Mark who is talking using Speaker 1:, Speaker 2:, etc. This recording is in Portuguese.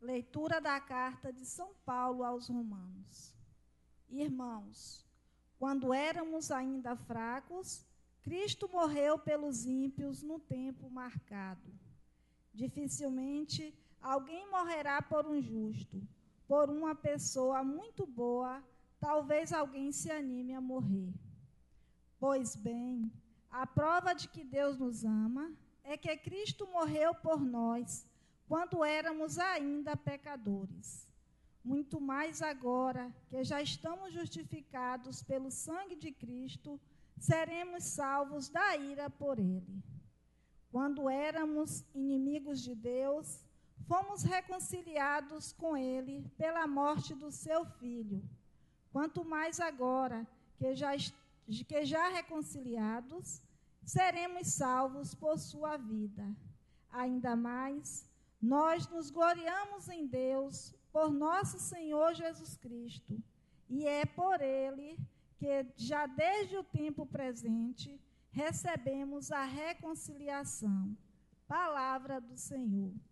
Speaker 1: Leitura da carta de São Paulo aos Romanos. Irmãos, quando éramos ainda fracos, Cristo morreu pelos ímpios no tempo marcado. Dificilmente alguém morrerá por um justo. Por uma pessoa muito boa, talvez alguém se anime a morrer. Pois bem, a prova de que Deus nos ama é que Cristo morreu por nós, quando éramos ainda pecadores. Muito mais agora que já estamos justificados pelo sangue de Cristo, seremos salvos da ira por ele. Quando éramos inimigos de Deus, fomos reconciliados com ele pela morte do seu Filho. Quanto mais agora que já reconciliados, seremos salvos por sua vida. Ainda mais, nós nos gloriamos em Deus por nosso Senhor Jesus Cristo, e é por ele que, já desde o tempo presente, recebemos a reconciliação. Palavra do Senhor.